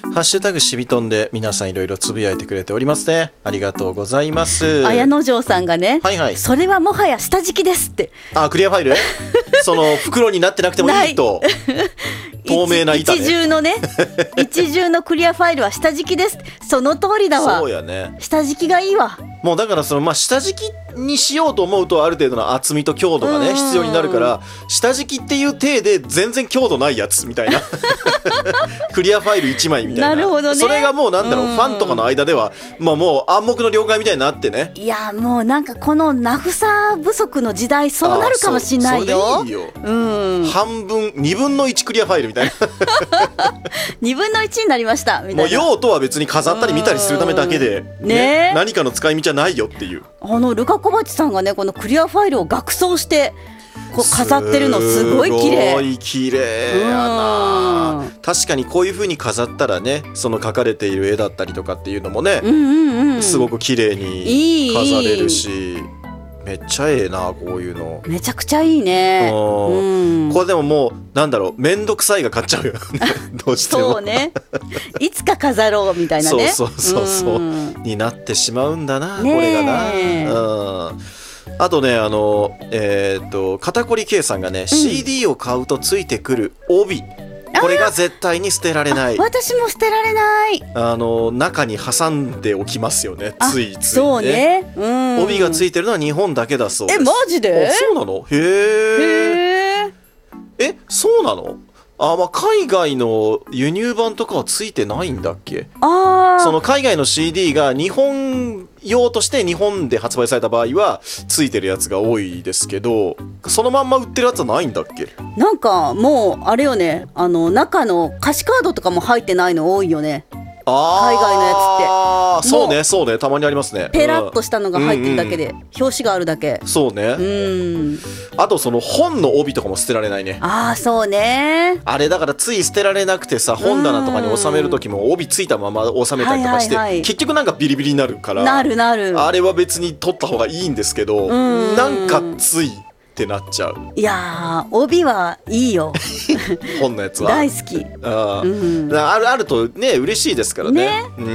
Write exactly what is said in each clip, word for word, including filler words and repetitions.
ハッシュタグしびとんで皆さんいろいろつぶやいてくれておりますね。ありがとうございます。 綾野城さんがね、 はいはい、 それはもはや下敷きですって。 あ、クリアファイルその袋になってなくてもいいと透明な板ね、 一重のね一重のクリアファイルは下敷きです。その通りだわ。 そうやね、 下敷きがいいわ。 もうだからその、まあ、下敷きにしようと思うとある程度の厚みと強度がね必要になるから、下敷きっていう体で全然強度ないやつみたいなクリアファイルいちまいみたいな。 なるほどね。 それがもうなんだろう、ファンとかの間では、まあ、もう暗黙の了解みたいになってね。 いやもうなんかこの名札不足の時代そうなるかもしんないよ。 それでいいよ、 うん、 半分にぶんのいちクリアファイルみたいなにぶんのいちになりましたみたいな。 もう用途は別に飾ったり見たりするためだけで、ねね、 何かの使い道はないよっていう。 あのルカ小鉢さんがねこのクリアファイルを額装してこう飾ってるのすごい綺麗。 すごい綺麗やな。確かにこういう風に飾ったらね、その描かれている絵だったりとかっていうのもね、 うんうんうん、 すごく綺麗に飾れるし、いいめっちゃええな、こういうのめちゃくちゃいいね。うん、 これでももうなんだろう、めんどくさいが勝っちゃうよどうしてもそうね、いつか飾ろうみたいなねそうそうそうそう、うん、になってしまうんだな、これがな。うん、あとね、あのえー、っと肩こり K さんがね、うん、シーディー を買うとついてくる帯、これが絶対に捨てられない。 私も捨てられない。あの中に挟んでおきますよね、ついついね。 そうね、うん、 帯がついてるのは日本だけだそうです。 え、マジで？ あ、そうなの？へー。え、そうなの？あ、まあ、海外の輸入版とかはついてないんだっけ？ あ、 その海外の シーディー が日本用として日本で発売された場合はついてるやつが多いですけど、そのまんま売ってるやつはないんだっけ？ なんかもうあれよね、あの中の歌詞カードとかも入ってないの多いよね。海外のやつって。 あ、そうねそうね、たまにありますね。 ペラッとしたのが入ってるだけで、うんうん、表紙があるだけ。 そうね。 うん。 あとその本の帯とかも捨てられないね。 ああ、そうね。 あれだからつい捨てられなくてさ、本棚とかに収める時も帯ついたまま収めたりとかして、はいはいはい、結局なんかビリビリになるから。なるなる。あれは別に取った方がいいんですけど、んなんかついってなっちゃう。 いやー、帯はいいよ本のやつは大好き。 あ、うん、あるあるとね嬉しいですからね。ね、うん、うん、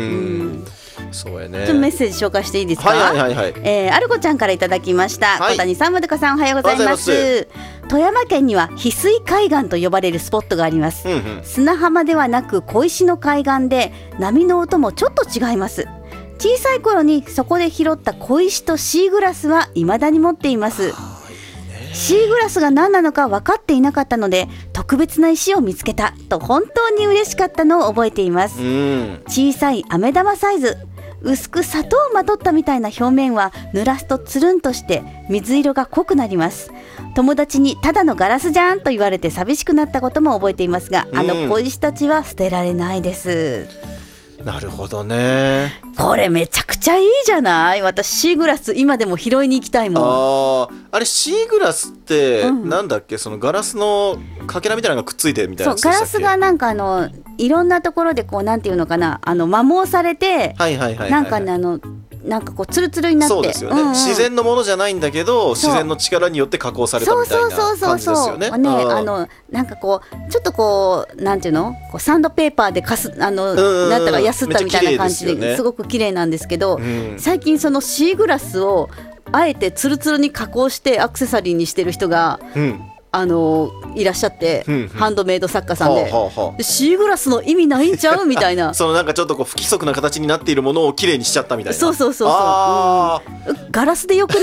そうやね。 ちょっとメッセージ紹介していいですか？ はいはいはいはい。 えー、あるこちゃんからいただきました。はい、小谷さん、まどかさん、おはようございます。富山県には翡翠海岸と呼ばれるスポットがあります。うんうん、砂浜ではなく小石の海岸で、波の音もちょっと違います。小さい頃にそこで拾った小石とシーグラスは未だに持っています。シーグラスが何なのか分かっていなかったので、特別な石を見つけたと本当に嬉しかったのを覚えています。うん、小さい飴玉サイズ、薄く砂糖をまとったみたいな表面は濡らすとつるんとして水色が濃くなります。友達にただのガラスじゃんと言われて寂しくなったことも覚えていますが、あの小石たちは捨てられないです。 なるほどね。 これめちゃくちゃいいじゃない。私シーグラス今でも拾いに行きたいもん。 ああれシーグラスってなんだっけ、うん、そのガラスのかけらみたいなのがくっついてるみたいなやつでしたっけ？ そう、ガラスがなんかあのいろんなところでこうなんていうのかな、あの摩耗されて、 はいはいはいはい、 なんかね、あのなんかこうツルツルになって、 そうですよね、うんうん、自然のものじゃないんだけど自然の力によって加工されたみたいな感じですよね。 ね、あのなんかこうちょっとこうなんていうの、こうサンドペーパーでかすあのなんとかやすったみたいな感じですごく綺麗なんですけど、うん、最近そのシーグラスをあえてツルツルに加工してアクセサリーにしてる人が、うん、あのいらっしゃって、うんうん、ハンドメイド作家さんで、はあはあ、でシーグラスの意味ないんちゃうみたいなそのなんかちょっとこう不規則な形になっているものをきれいにしちゃったみたいな。 そうそうそうそう、あ、うん、ガラスでよく